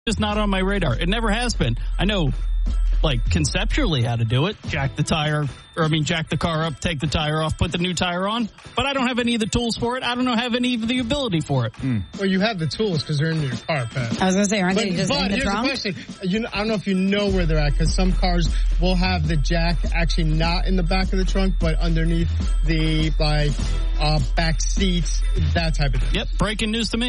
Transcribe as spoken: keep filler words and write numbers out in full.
just not on my radar. It never has been. I know, like, conceptually how to do it. Jack the tire, or I mean, jack the car up, take the tire off, put the new tire on. But I don't have any of the tools for it. I don't know, have any of the ability for it. Mm. Well, you have the tools because they're in your car, Pat. I was going to say, aren't but, they just but in the here's trunk? the question. You know, I don't know if you know where they're at, because some cars will have the jack actually not in the back of the trunk, but underneath the, like, uh, back seats, that type of thing. Yep, breaking news to me.